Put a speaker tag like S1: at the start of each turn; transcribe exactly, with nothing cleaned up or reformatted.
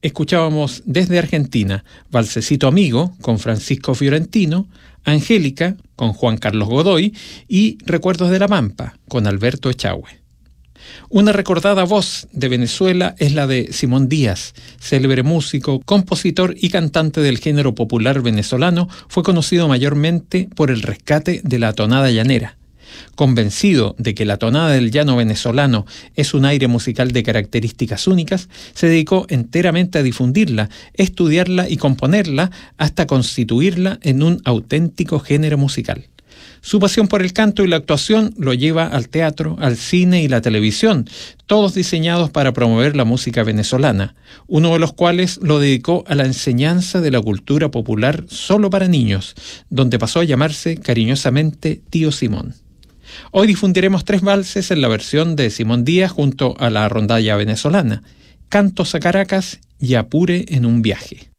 S1: Escuchábamos desde Argentina Valsecito Amigo con Francisco Fiorentino, Angélica con Juan Carlos Godoy y Recuerdos de la Pampa con Alberto Echagüe. Una recordada voz de Venezuela es la de Simón Díaz, célebre músico, compositor y cantante del género popular venezolano. Fue conocido mayormente por el rescate de la tonada llanera. Convencido de que la tonada del llano venezolano es un aire musical de características únicas, se dedicó enteramente a difundirla, estudiarla y componerla hasta constituirla en un auténtico género musical. Su pasión por el canto y la actuación lo lleva al teatro, al cine y la televisión, todos diseñados para promover la música venezolana, uno de los cuales lo dedicó a la enseñanza de la cultura popular solo para niños, donde pasó a llamarse cariñosamente Tío Simón. Hoy difundiremos tres valses en la versión de Simón Díaz junto a la rondalla venezolana, Cantos a Caracas y Apure en un viaje.